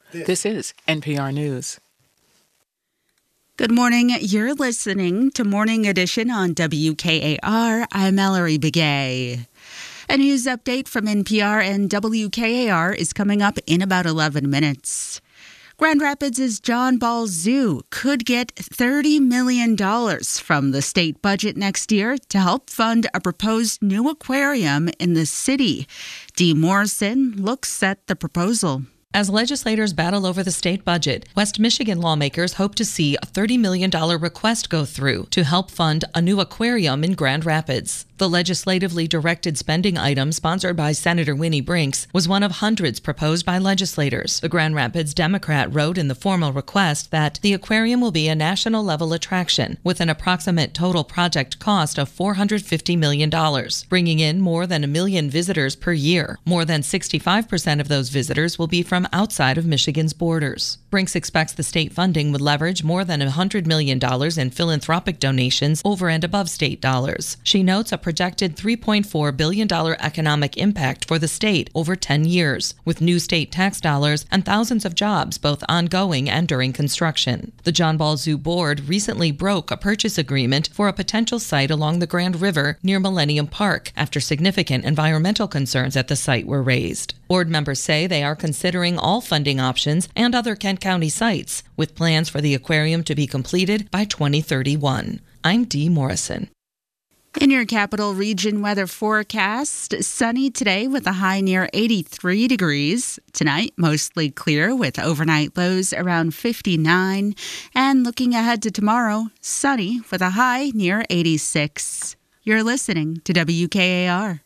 This is NPR News. Good morning. You're listening to Morning Edition on WKAR. I'm Mallory Begay. A news update from NPR and WKAR is coming up in about 11 minutes. Grand Rapids' John Ball Zoo could get $30 million from the state budget next year to help fund a proposed new aquarium in the city. Dee Morrison looks at the proposal. As legislators battle over the state budget, West Michigan lawmakers hope to see a $30 million request go through to help fund a new aquarium in Grand Rapids. The legislatively directed spending item sponsored by Senator Winnie Brinks was one of hundreds proposed by legislators. The Grand Rapids Democrat wrote in the formal request that the aquarium will be a national-level attraction with an approximate total project cost of $450 million, bringing in more than 1 million visitors per year. More than 65% of those visitors will be from outside of Michigan's borders. Brinks expects the state funding would leverage more than $100 million in philanthropic donations over and above state dollars. She notes a projected $3.4 billion economic impact for the state over 10 years, with new state tax dollars and thousands of jobs both ongoing and during construction. The John Ball Zoo board recently broke a purchase agreement for a potential site along the Grand River near Millennium Park after significant environmental concerns at the site were raised. Board members say they are considering all funding options and other Kent County sites, with plans for the aquarium to be completed by 2031. I'm Dee Morrison. In your capital region weather forecast, sunny today with a high near 83 degrees. Tonight, mostly clear with overnight lows around 59. And looking ahead to tomorrow, sunny with a high near 86. You're listening to WKAR.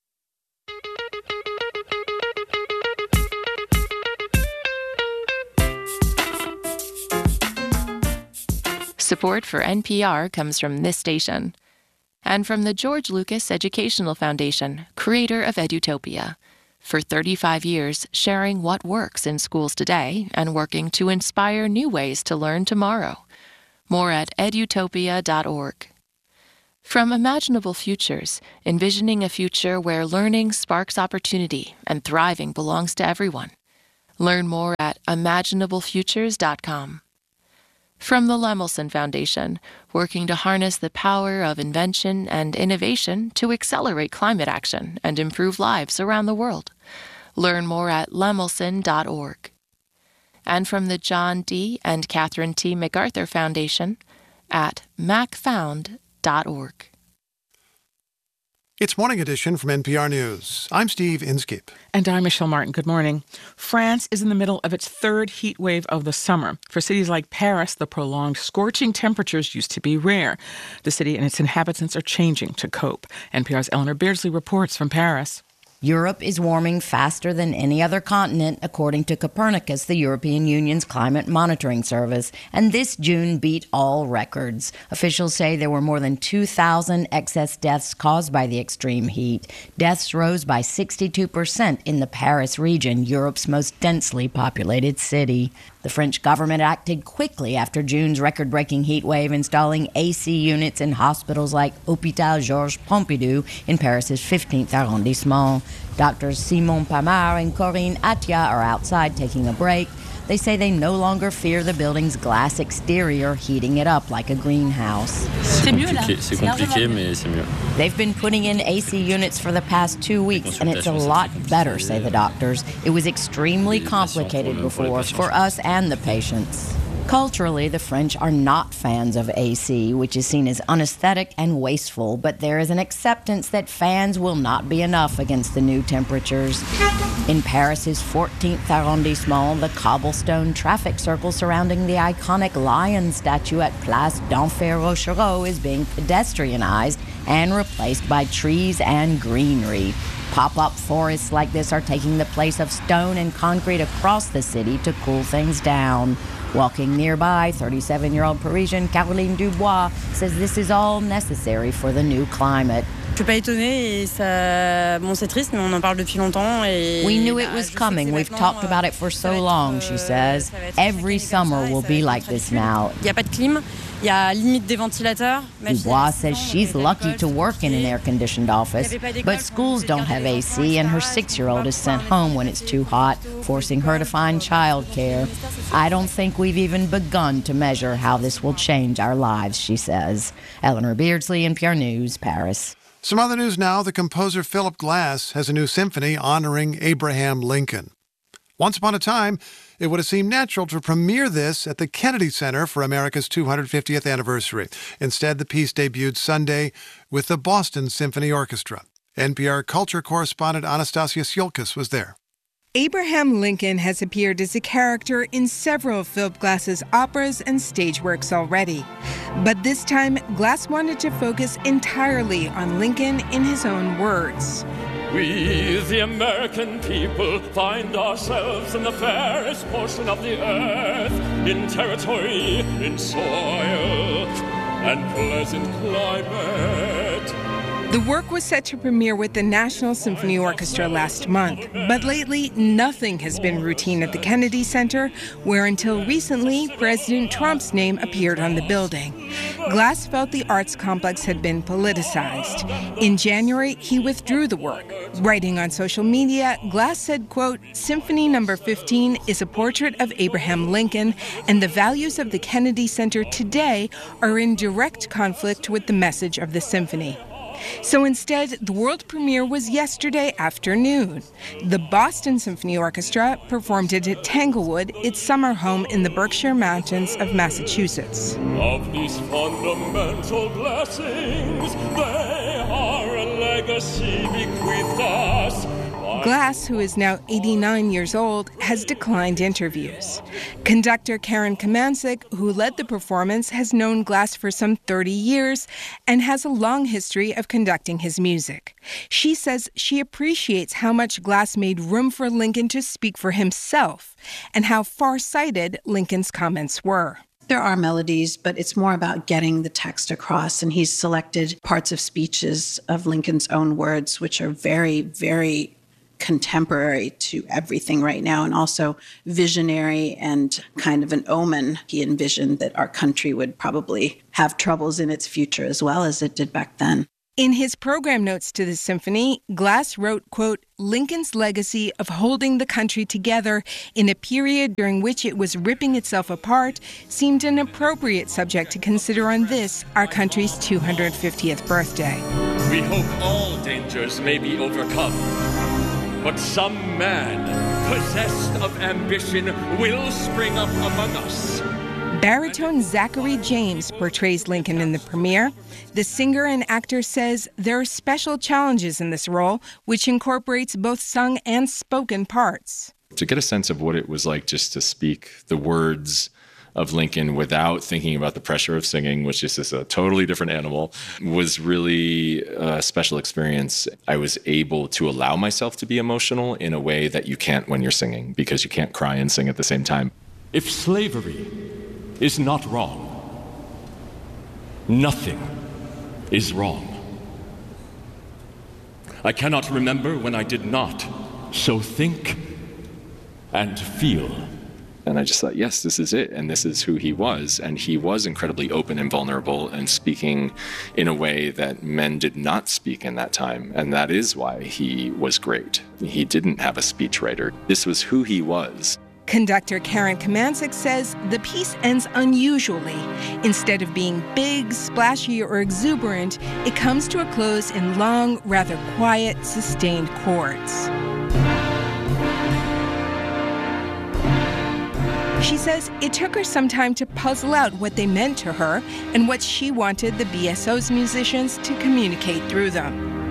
Support for NPR comes from this station and from the George Lucas Educational Foundation, creator of Edutopia. For 35 years, sharing what works in schools today and working to inspire new ways to learn tomorrow. More at edutopia.org. From Imaginable Futures, envisioning a future where learning sparks opportunity and thriving belongs to everyone. Learn more at imaginablefutures.com. From the Lemelson Foundation, working to harness the power of invention and innovation to accelerate climate action and improve lives around the world. Learn more at lemelson.org. And from the John D. and Catherine T. MacArthur Foundation at macfound.org. It's Morning Edition from NPR News. I'm Steve Inskip. And I'm Michelle Martin. Good morning. France is in the middle of its third heat wave of the summer. For cities like Paris, the prolonged scorching temperatures used to be rare. The city and its inhabitants are changing to cope. NPR's Eleanor Beardsley reports from Paris. Europe is warming faster than any other continent, according to Copernicus, the European Union's climate monitoring service, and this June beat all records. Officials say there were more than 2,000 excess deaths caused by the extreme heat. Deaths rose by 62% in the Paris region, Europe's most densely populated city. The French government acted quickly after June's record-breaking heat wave, installing AC units in hospitals like Hôpital Georges Pompidou in Paris's 15th arrondissement. Doctors Simon Pamar and Corinne Atia are outside taking a break. They say they no longer fear the building's glass exterior heating it up like a greenhouse. C'est compliqué, mais c'est mieux. They've been putting in AC units for the past 2 weeks, and it's a lot better, say the doctors. It was extremely complicated before for us and the patients. Culturally, the French are not fans of AC, which is seen as unaesthetic and wasteful, but there is an acceptance that fans will not be enough against the new temperatures. In Paris's 14th arrondissement, the cobblestone traffic circle surrounding the iconic lion statue at Place d'Enfer Rochereau is being pedestrianized and replaced by trees and greenery. Pop-up forests like this are taking the place of stone and concrete across the city to cool things down. Walking nearby, 37-year-old Parisian Caroline Dubois says this is all necessary for the new climate. Je suis pas étonnée et ça, bon, c'est triste, mais on en parle depuis longtemps. We knew it was coming. We've talked about it for so long, she says. Every summer will be like this now. Il n'y a pas de clim, il y a limite des ventilateurs. Dubois says she's lucky to work in an air-conditioned office, but schools don't have AC, and her 6-year-old is sent home when it's too hot, forcing her to find childcare. I don't think we've even begun to measure how this will change our lives, she says. Eleanor Beardsley, NPR News, Paris. Some other news now. The composer Philip Glass has a new symphony honoring Abraham Lincoln. Once upon a time, it would have seemed natural to premiere this at the Kennedy Center for America's 250th anniversary. Instead, the piece debuted Sunday with the Boston Symphony Orchestra. NPR culture correspondent Anastasia Siolkas was there. Abraham Lincoln has appeared as a character in several of Philip Glass's operas and stage works already. But this time, Glass wanted to focus entirely on Lincoln in his own words. We, the American people, find ourselves in the fairest portion of the earth, in territory, in soil, and pleasant climate. The work was set to premiere with the National Symphony Orchestra last month, but lately nothing has been routine at the Kennedy Center, where until recently President Trump's name appeared on the building. Glass felt the arts complex had been politicized. In January, he withdrew the work. Writing on social media, Glass said, quote, "Symphony number 15 is a portrait of Abraham Lincoln, and the values of the Kennedy Center today are in direct conflict with the message of the symphony." So instead, the world premiere was yesterday afternoon. The Boston Symphony Orchestra performed it at Tanglewood, its summer home in the Berkshire Mountains of Massachusetts. Of these fundamental blessings, they are a legacy bequeathed us. Glass, who is now 89 years old, has declined interviews. Conductor Karen Kamansik, who led the performance, has known Glass for some 30 years and has a long history of conducting his music. She says she appreciates how much Glass made room for Lincoln to speak for himself and how far-sighted Lincoln's comments were. There are melodies, but it's more about getting the text across, and he's selected parts of speeches of Lincoln's own words, which are very, very contemporary to everything right now, and also visionary and kind of an omen. He envisioned that our country would probably have troubles in its future as well as it did back then. In his program notes to the symphony, Glass wrote, quote, "Lincoln's legacy of holding the country together in a period during which it was ripping itself apart seemed an appropriate subject to consider on this, our country's 250th birthday. We hope all dangers may be overcome. But some man, possessed of ambition, will spring up among us." Baritone Zachary James portrays Lincoln in the premiere. The singer and actor says there are special challenges in this role, which incorporates both sung and spoken parts. To get a sense of what it was like just to speak the words of Lincoln without thinking about the pressure of singing, which is just a totally different animal, was really a special experience. I was able to allow myself to be emotional in a way that you can't when you're singing, because you can't cry and sing at the same time. If slavery is not wrong, nothing is wrong. I cannot remember when I did not so think and feel. And I just thought, yes, this is it, and this is who he was. And he was incredibly open and vulnerable and speaking in a way that men did not speak in that time. And that is why he was great. He didn't have a speechwriter. This was who he was. Conductor Karen Kamansik says the piece ends unusually. Instead of being big, splashy, or exuberant, it comes to a close in long, rather quiet, sustained chords. She says it took her some time to puzzle out what they meant to her and what she wanted the BSO's musicians to communicate through them.